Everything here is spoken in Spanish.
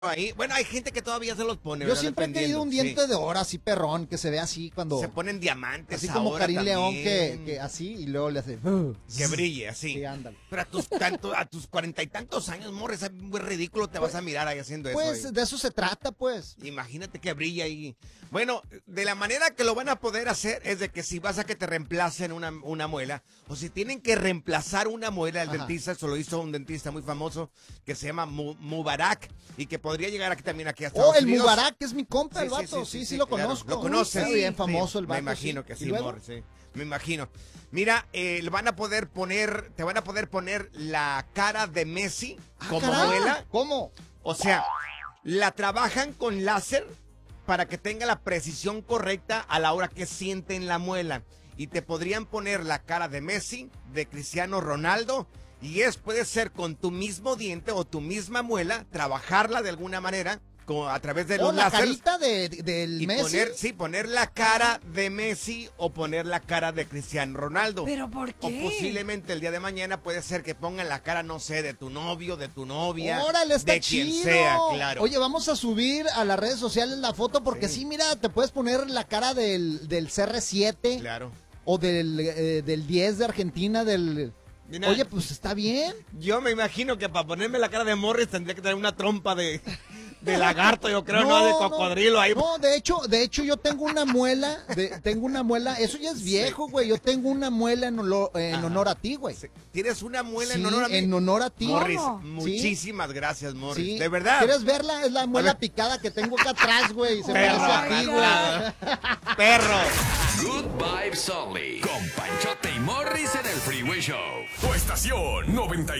ahí. Bueno, hay gente que todavía se los pone. Yo siempre he querido un diente de oro así perrón, que se ve así cuando... Se ponen diamantes. Así como ahora Karim León, también. que así, y luego le hace... Que brille, así. Sí, ándale. Pero a tus 40 y tantos años, Morris, es muy ridículo, te vas a mirar ahí haciendo eso. Pues de eso se trata, pues. Imagínate que brilla ahí. Bueno, de la manera que lo van a poder hacer es de que si vas a que te reemplacen una muela, o si tienen que reemplazar una muela, el dentista, eso lo hizo un dentista muy famoso que se llama Mubarak y que podría llegar aquí también aquí a Estados el Unidos. Mubarak es mi compa, el vato. Sí, lo claro. conozco. Lo conoces. Está bien famoso el vato. Me imagino que sí, luego? Morris, sí. Me imagino. Mira, te van a poder poner la cara de Messi como muela. ¿Cómo? O sea, la trabajan con láser para que tenga la precisión correcta a la hora que sienten la muela. Y te podrían poner la cara de Messi, de Cristiano Ronaldo, y puede ser con tu mismo diente o tu misma muela, trabajarla de alguna manera a través de los la láseres. carita del Y Messi. poner la cara de Messi o poner la cara de Cristiano Ronaldo. ¿Pero por qué? O posiblemente el día de mañana puede ser que pongan la cara, no sé, de tu novio, de tu novia. Órale, está de chido. quien sea, claro. Oye, vamos a subir a las redes sociales la foto porque sí, mira, te puedes poner la cara del CR7. Claro. O del 10 de Argentina, Mira, Oye, pues está bien. Yo me imagino que para ponerme la cara de Morris tendría que tener una trompa de lagarto, yo creo, no de cocodrilo ahí. No, de hecho yo tengo una muela, eso ya es viejo, güey. Yo tengo una muela en honor a ti, güey. ¿Tienes una muela Sí, en honor a mí? en honor a ti. Morris, ¿Cómo? muchísimas gracias, Morris. Sí. De verdad. ¿Quieres verla? Es la muela picada que tengo acá atrás, güey. Se Perro, parece a ti, güey. Perro. Good Vibes Only. Con Panchote y Morris en el Freeway Show. Tu estación 90.